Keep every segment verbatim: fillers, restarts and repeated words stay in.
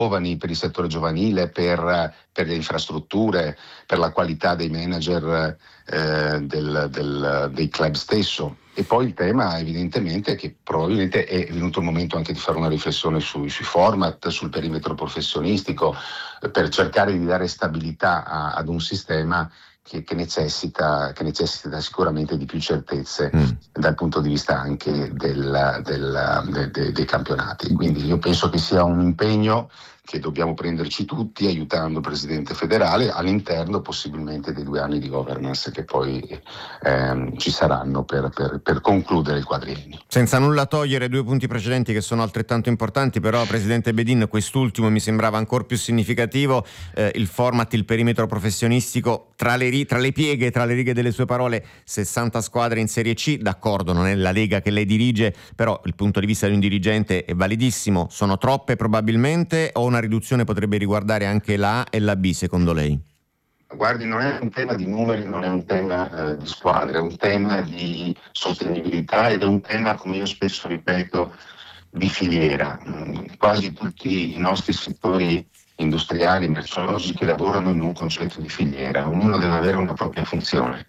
giovani, per il settore giovanile, per, per le infrastrutture, per la qualità dei manager eh, del, del, dei club stesso. E poi il tema evidentemente che probabilmente è venuto il momento anche di fare una riflessione sui, sui format, sul perimetro professionistico, eh, per cercare di dare stabilità a, ad un sistema che, che, necessita, che necessita sicuramente di più certezze mm. dal punto di vista anche del, del, de, de, dei campionati. Quindi io penso che sia un impegno che dobbiamo prenderci tutti, aiutando il Presidente federale all'interno possibilmente dei due anni di governance che poi ehm, ci saranno per, per, per concludere il quadriennio. Senza nulla togliere due punti precedenti che sono altrettanto importanti, però Presidente Bedin, quest'ultimo mi sembrava ancora più significativo, eh, il format, il perimetro professionistico, tra le, tra le pieghe, tra le righe delle sue parole, sessanta squadre in Serie C, d'accordo, non è la Lega che lei dirige, però il punto di vista di un dirigente è validissimo. Sono troppe probabilmente, o una riduzione potrebbe riguardare anche la A e la B secondo lei? Guardi, non è un tema di numeri, non è un tema eh, di squadre, è un tema di sostenibilità ed è un tema, come io spesso ripeto, di filiera. Quasi tutti i nostri settori industriali, merceologici lavorano in un concetto di filiera, ognuno deve avere una propria funzione.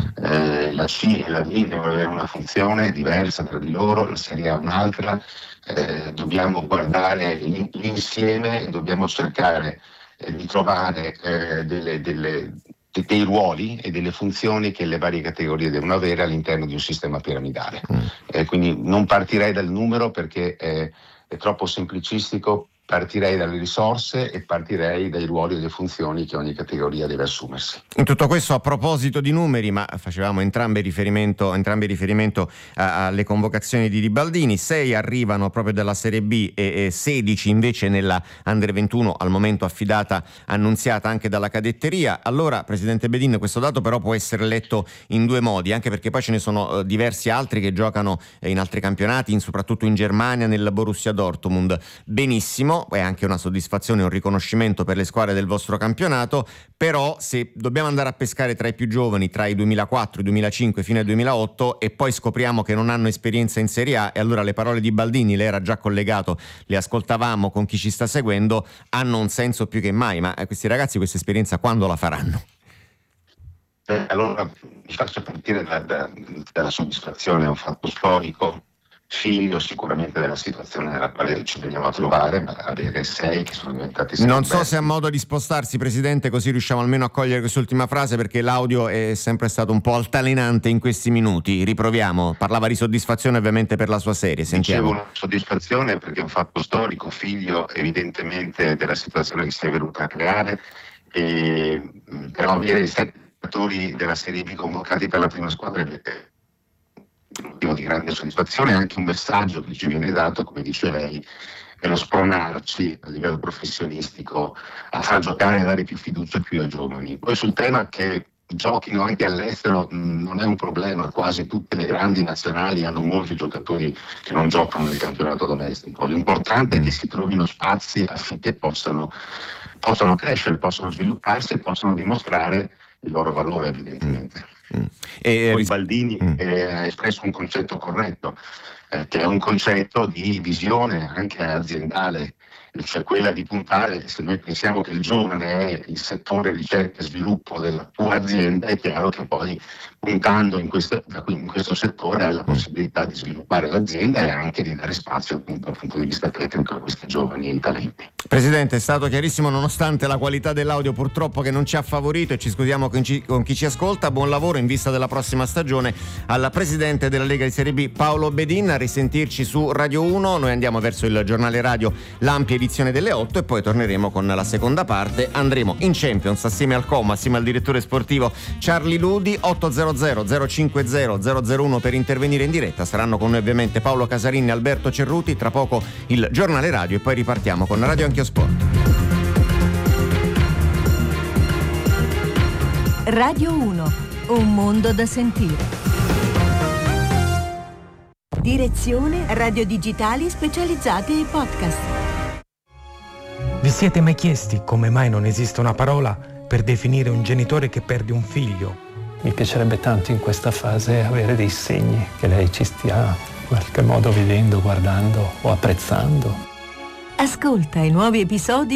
Eh, la C e la B devono avere una funzione diversa tra di loro, la Serie A un'altra, eh, dobbiamo guardare l'insieme e dobbiamo cercare eh, di trovare eh, delle, delle, de, dei ruoli e delle funzioni che le varie categorie devono avere all'interno di un sistema piramidale. Mm. Eh, quindi non partirei dal numero perché è, è troppo semplicistico. Partirei dalle risorse e partirei dai ruoli e le funzioni che ogni categoria deve assumersi. In tutto questo, a proposito di numeri, ma facevamo entrambi riferimento, entrambi riferimento a, alle convocazioni di Ribaldini, sei arrivano proprio dalla Serie B e, e sedici invece nella Under ventuno, al momento affidata, annunziata anche dalla cadetteria. Allora, Presidente Bedin, questo dato però può essere letto in due modi, anche perché poi ce ne sono eh, diversi altri che giocano eh, in altri campionati, in, soprattutto in Germania, nel Borussia Dortmund. Benissimo. È anche una soddisfazione, un riconoscimento per le squadre del vostro campionato, però se dobbiamo andare a pescare tra i più giovani, tra i duemilaquattro, i duemilacinque fino al duemilaotto, e poi scopriamo che non hanno esperienza in Serie A, e allora le parole di Baldini, le era già collegato, le ascoltavamo con chi ci sta seguendo, hanno un senso più che mai. Ma questi ragazzi questa esperienza quando la faranno? Eh, allora mi faccio partire da, da, dalla soddisfazione, è un fatto storico, figlio sicuramente della situazione nella quale ci veniamo a trovare, ma avere sei che sono diventati sei. Non so se ha modo di spostarsi, Presidente, così riusciamo almeno a cogliere quest'ultima frase, perché l'audio è sempre stato un po' altalenante in questi minuti. Riproviamo. Parlava di soddisfazione ovviamente per la sua serie. Sentiamo. Dicevo una soddisfazione perché è un fatto storico, figlio evidentemente della situazione che si è venuta a creare, e però avere i sette giocatori della Serie B convocati per la prima squadra è motivo di grande soddisfazione, è anche un messaggio che ci viene dato, come dice lei, per lo spronarci a livello professionistico a far giocare e dare più fiducia più ai giovani. Poi sul tema che giochino anche all'estero mh, non è un problema, quasi tutte le grandi nazionali hanno molti giocatori che non giocano nel campionato domestico. L'importante è che si trovino spazi affinché possano, possano crescere, possano svilupparsi e possano dimostrare il loro valore, evidentemente. Mm. E poi Baldini mm. eh, ha espresso un concetto corretto, eh, che è un concetto di visione anche aziendale, cioè quella di puntare. Se noi pensiamo che il giovane è il settore ricerca e sviluppo della tua azienda, è chiaro che poi puntando in questo, in questo settore hai la possibilità di sviluppare l'azienda e anche di dare spazio appunto dal punto di vista tecnico a questi giovani talenti. Presidente, è stato chiarissimo nonostante la qualità dell'audio purtroppo che non ci ha favorito, e ci scusiamo con, ci, con chi ci ascolta. Buon lavoro in vista della prossima stagione al Presidente della Lega di Serie B Paolo Bedin. A risentirci su Radio uno, noi andiamo verso il giornale radio, l'ampia edizione delle otto, e poi torneremo con la seconda parte. Andremo in Champions assieme al Com, assieme al direttore sportivo Charlie Ludi. Ottocento zero cinquanta zero zero uno per intervenire in diretta. Saranno con noi ovviamente Paolo Casarini e Alberto Cerruti. Tra poco il giornale radio e poi ripartiamo con Radio Anch'io Sport. Radio uno, un mondo da sentire. Direzione Radio Digitali Specializzati e Podcast. Vi siete mai chiesti come mai non esiste una parola per definire un genitore che perde un figlio? Mi piacerebbe tanto in questa fase avere dei segni che lei ci stia in qualche modo vivendo, guardando o apprezzando. Ascolta i nuovi episodi